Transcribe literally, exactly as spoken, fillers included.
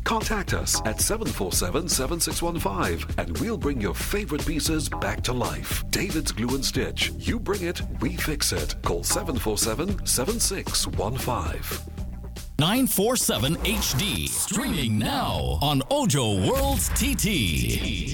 Contact us at seven four seven, seven six one five and we'll bring your favorite pieces back to life. David's Glue and Stitch. You bring it, we fix it. Call seven four seven, seven six one five. nine four seven H D. Streaming now on Ojo World's T T.